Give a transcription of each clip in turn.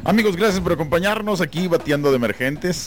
Amigos, gracias por acompañarnos aquí bateando de emergentes.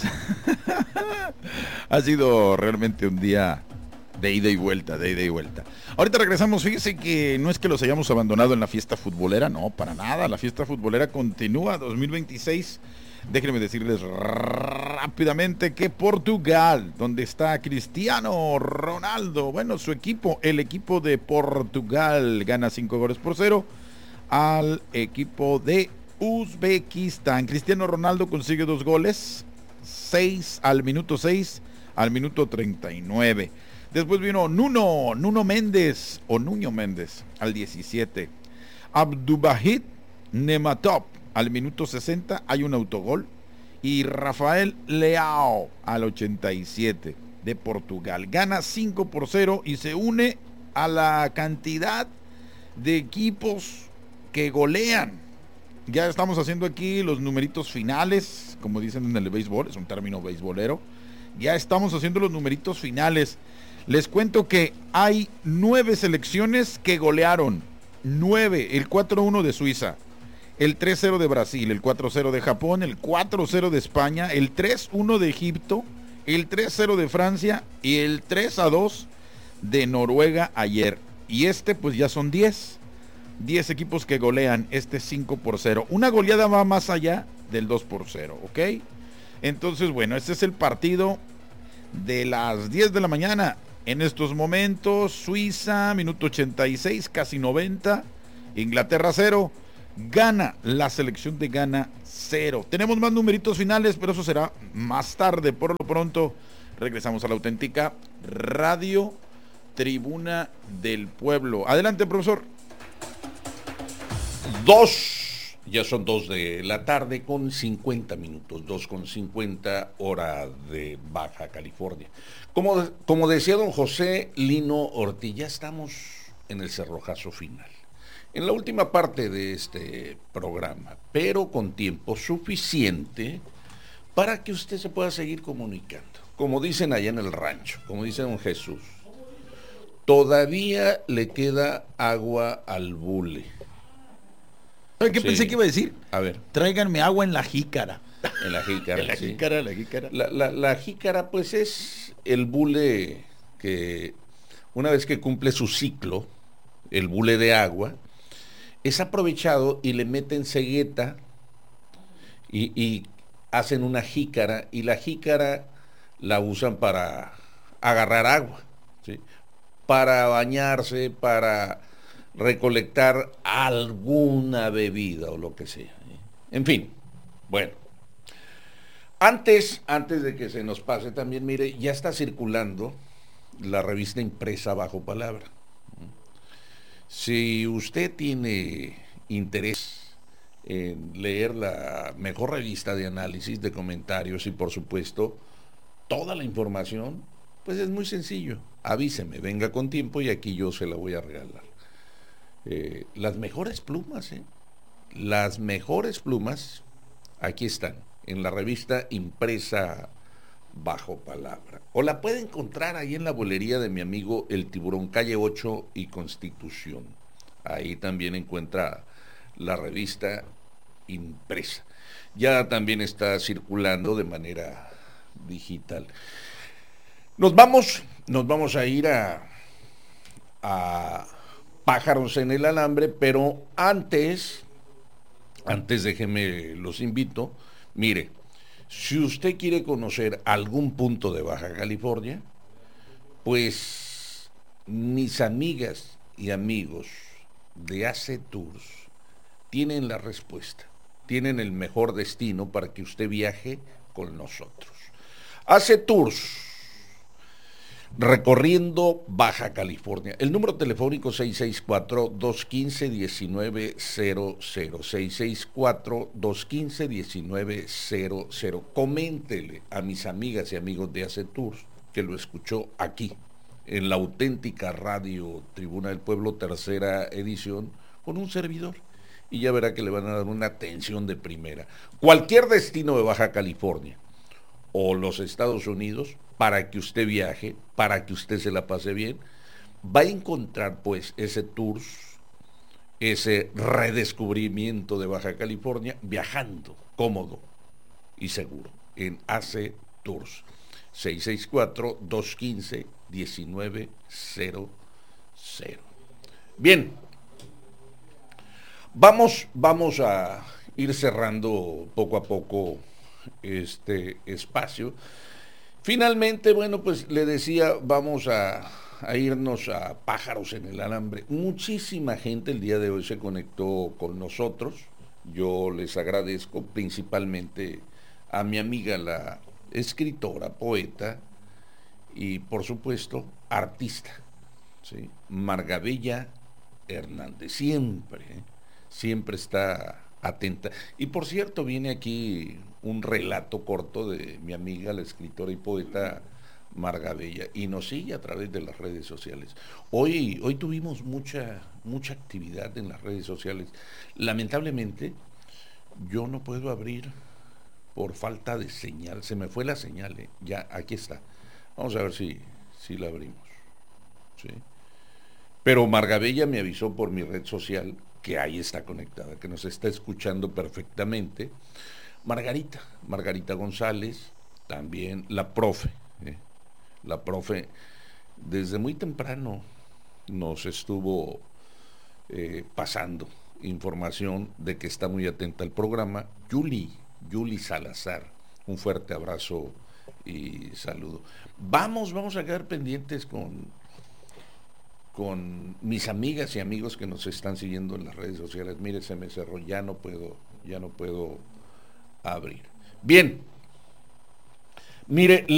Ha sido realmente un día de ida y vuelta, de ida y vuelta. Ahorita regresamos, fíjese que no es que los hayamos abandonado en la fiesta futbolera, no, para nada. La fiesta futbolera continúa 2026. Déjenme decirles rápidamente que Portugal, donde está Cristiano Ronaldo, bueno, su equipo, el equipo de Portugal gana 5 goles por 0 al equipo de Uzbekistán. Cristiano Ronaldo consigue 2 goles, 6 al minuto 6, al minuto 39. Después vino Nuno Méndez o Nuño Méndez al 17. Abdubahid Nematov al minuto 60, hay un autogol. Y Rafael Leao al 87 de Portugal. Gana 5-0 y se une a la cantidad de equipos que golean. Ya estamos haciendo aquí los numeritos finales, como dicen en el béisbol, es un término beisbolero. Ya estamos haciendo los numeritos finales. Les cuento que hay 9 selecciones que golearon. 9, el 4-1 de Suiza, el 3-0 de Brasil, el 4-0 de Japón, el 4-0 de España, el 3-1 de Egipto, el 3-0 de Francia y el 3-2 de Noruega ayer. Y pues ya son 10 equipos que golean, 5-0. Una goleada va más allá del 2-0, ¿ok? Entonces, bueno, este es el partido de las 10 de la mañana. En estos momentos, Suiza, minuto 86, casi 90. Inglaterra 0. Gana, la selección de Ghana 0. Tenemos más numeritos finales, pero eso será más tarde. Por lo pronto, regresamos a la auténtica Radio Tribuna del Pueblo. Adelante, profesor. Ya son 2 de la tarde con 50 minutos, 2:50 hora de Baja California. Como decía don José Lino Ortiz, ya estamos en el cerrojazo final, en la última parte de este programa, pero con tiempo suficiente para que usted se pueda seguir comunicando. Como dicen allá en el rancho, como dice don Jesús, todavía le queda agua al bule. ¿Sabe qué pensé que iba a decir? A ver. Tráiganme agua en la jícara. En la jícara, en la sí. jícara, la jícara. La jícara, pues, es el bule que, una vez que cumple su ciclo, el bule de agua, es aprovechado y le meten cegueta y hacen una jícara, y la jícara la usan para agarrar agua, ¿sí? Para bañarse, para recolectar alguna bebida o lo que sea. En fin, bueno. Antes de que se nos pase también, mire, ya está circulando la revista impresa Bajo Palabra. Si usted tiene interés en leer la mejor revista de análisis, de comentarios y por supuesto toda la información, pues es muy sencillo. Avíseme, venga con tiempo y aquí yo se la voy a regalar. Las mejores plumas, las mejores plumas, aquí están, en la revista impresa Bajo Palabra. O la puede encontrar ahí en la bolería de mi amigo El Tiburón, calle 8 y Constitución. Ahí también encuentra la revista impresa. Ya también está circulando de manera digital. Nos vamos a ir a Pájaros en el Alambre, pero antes déjeme, los invito. Mire, si usted quiere conocer algún punto de Baja California, pues mis amigas y amigos de AC Tours tienen la respuesta, tienen el mejor destino para que usted viaje con nosotros. AC Tours, recorriendo Baja California. El número telefónico 664-215-1900, 664-215-1900. Coméntele a mis amigas y amigos de AC Tours que lo escuchó aquí, en la auténtica Radio Tribuna del Pueblo, tercera edición, con un servidor. Y ya verá que le van a dar una atención de primera. Cualquier destino de Baja California o los Estados Unidos, para que usted viaje, para que usted se la pase bien, va a encontrar pues ese Tours ese redescubrimiento de Baja California viajando cómodo y seguro en AC Tours. 664-215-1900. Bien, vamos a ir cerrando poco a poco este espacio. Finalmente, bueno, pues le decía, vamos a irnos a Pájaros en el Alambre. Muchísima gente el día de hoy se conectó con nosotros. Yo les agradezco principalmente a mi amiga, la escritora, poeta y por supuesto artista, ¿sí? Margabella Hernández, siempre está atenta. Y por cierto, viene aquí un relato corto de mi amiga, la escritora y poeta Margabella, y nos sigue a través de las redes sociales. Hoy tuvimos mucha actividad en las redes sociales. Lamentablemente, yo no puedo abrir por falta de señal. Se me fue la señal, ¿eh? Ya, aquí está. Vamos a ver si la abrimos. ¿Sí? Pero Margabella me avisó por mi red social que ahí está conectada, que nos está escuchando perfectamente. Margarita González, también la profe, la profe desde muy temprano nos estuvo pasando información de que está muy atenta al programa. Yuli Salazar, un fuerte abrazo y saludo. Vamos a quedar pendientes con mis amigas y amigos que nos están siguiendo en las redes sociales. Mire, se me cerró, ya no puedo abrir. Bien, mire,